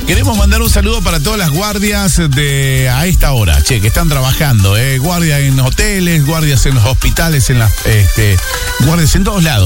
Queremos mandar un saludo para todas las guardias de a esta hora, que están trabajando, guardias en hoteles, guardias en los hospitales, en las guardias en todos lados.